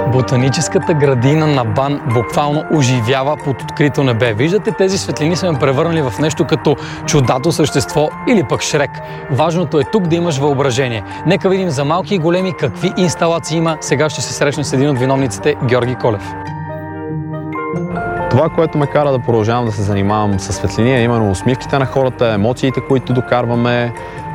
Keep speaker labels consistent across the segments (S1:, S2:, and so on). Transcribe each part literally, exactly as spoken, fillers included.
S1: Ботаническата градина на БАН буквално оживява под открито небе. Виждате, тези светлини са ме превърнали в нещо като чудато същество или пък Шрек. Важното е тук да имаш въображение. Нека видим за малки и големи какви инсталации има. Сега ще се срещна с един от виновниците, Георги Колев.
S2: Това, което ме кара да продължавам да се занимавам с светлини, е именно усмивките на хората, емоциите, които докарваме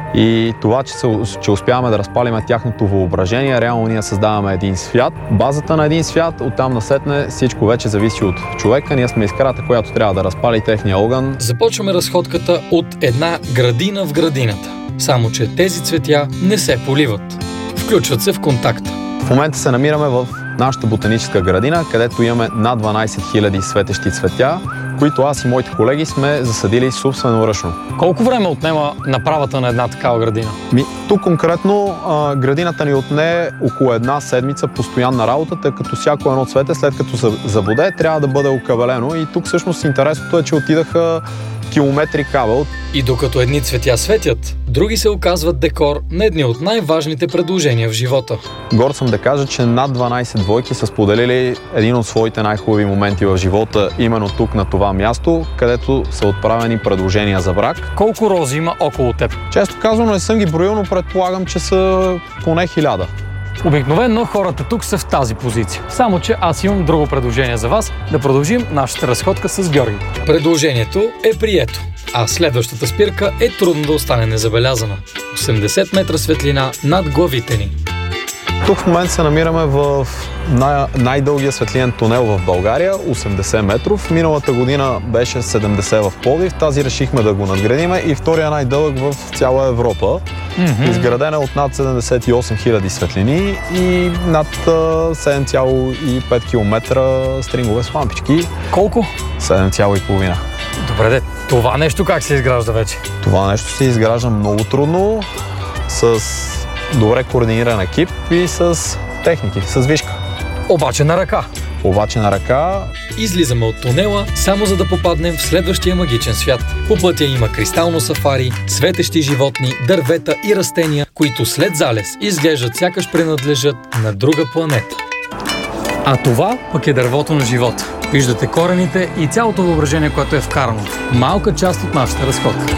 S2: и това, че, се, че успяваме да разпалиме тяхното въображение. Реално ние създаваме един свят. Базата на един свят, оттам насетне всичко вече зависи от човека. Ние сме искрата, която трябва да разпали техния огън.
S1: Започваме разходката от една градина в градината. Само че тези цветя не се поливат. Включват се в контакта.
S2: В момента се намираме в нашата ботаническа градина, където имаме над дванайсет хиляди светещи цветя, които аз и моите колеги сме засадили собственоръчно.
S1: Колко време отнема направата на една такава градина?
S2: Ми, тук конкретно а, градината ни отне около една седмица постоянна работа, тъй като всяко едно цвете, след като се забуде, трябва да бъде окабелено. И тук всъщност интересното е, че отидаха километри кабел.
S1: И докато едни цветя светят, други се оказват декор на едни от най-важните предложения в живота.
S2: Горд съм да кажа, че над дванайсет двойки са споделили един от своите най-хубави моменти в живота именно тук на това място, където са отправени предложения за брак.
S1: Колко рози има около теб?
S2: Често казвам, не съм ги броил, но предполагам, че са поне хиляда.
S1: Обикновено хората тук са в тази позиция. Само че аз имам друго предложение за вас, да продължим нашата разходка с Георги. Предложението е прието, а следващата спирка е трудно да остане незабелязана. осемдесет метра светлина над главите ни.
S2: Тук в момента се намираме в най- най-дългия светлинен тунел в България, осемдесет метров. Миналата година беше седемдесет в Пловдив. Тази решихме да го надградиме и втория най-дълъг в цяла Европа. Mm-hmm. Изградена от над седемдесет и осем хиляди светлини и над седем цяло и пет километра стрингове с лампички.
S1: Колко?
S2: седем цяло и пет.
S1: Добре, де, това нещо как се изгражда вече?
S2: Това нещо се изгражда много трудно, с добре координиран екип и с техники, с вишка.
S1: Обаче на ръка.
S2: Обаче на ръка.
S1: Излизаме от тунела, само за да попаднем в следващия магичен свят. По пътя има кристално сафари, светещи животни, дървета и растения, които след залез изглеждат сякаш принадлежат на друга планета. А това пък е дървото на живота. Виждате корените и цялото въображение, което е вкарано. Малка част от нашата разходка.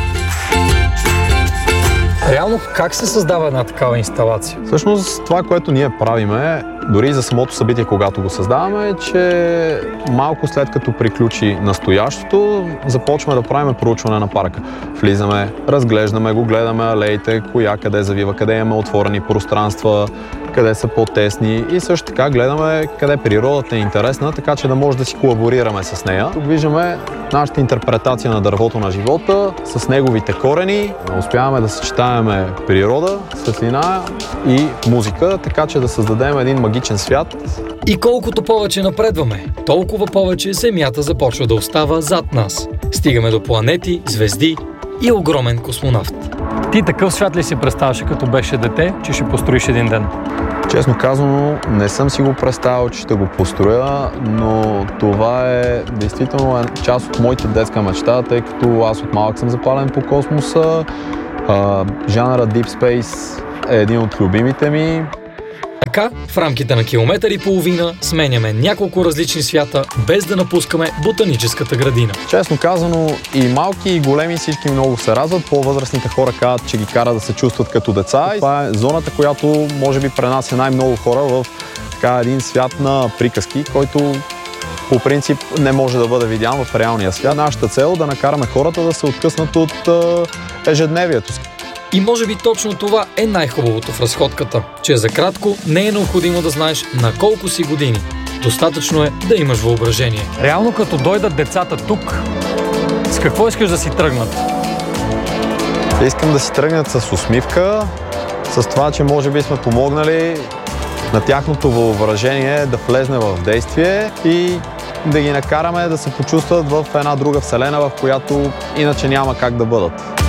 S1: Реално, как се създава една такава инсталация?
S2: Всъщност, това, което ние правиме, дори за самото събитие, когато го създаваме, е, че малко след като приключи настоящото, започваме да правим проучване на парка. Влизаме, разглеждаме го, гледаме алеите, коя къде завива, къде имаме отворени пространства, къде са по-тесни и също така гледаме къде природата е интересна, така че да може да си колаборираме с нея. Тук виждаме нашата интерпретация на дървото на живота с неговите корени. Успяваме да съчетаваме природа, светлина и музика, така че да създадем един магичен свят.
S1: И колкото повече напредваме, толкова повече Земята започва да остава зад нас. Стигаме до планети, звезди и огромен космонавт. Ти такъв свят ли си представяше, като беше дете, че ще построиш един ден?
S2: Честно казано, не съм си го представил, че ще го построя, но това е действително част от моята детска мечта, тъй като аз от малък съм запален по космоса. Жанра Deep Space е един от любимите ми.
S1: Така, в рамките на километър и половина сменяме няколко различни свята, без да напускаме ботаническата градина.
S2: Честно казано, и малки, и големи всички много се радват. По-възрастните хора казват, че ги кара да се чувстват като деца. И това е зоната, която може би пренася най-много хора в така един свят на приказки, който по принцип не може да бъде видян в реалния свят. Нашата цел е да накараме хората да се откъснат от е, ежедневието си.
S1: И може би точно това е най-хубавото в разходката, че за кратко не е необходимо да знаеш на колко си години. Достатъчно е да имаш въображение. Реално като дойдат децата тук, с какво искаш да си тръгнат?
S2: Искам да си тръгнат с усмивка, с това, че може би сме помогнали на тяхното въображение да влезне в действие и да ги накараме да се почувстват в една друга вселена, в която иначе няма как да бъдат.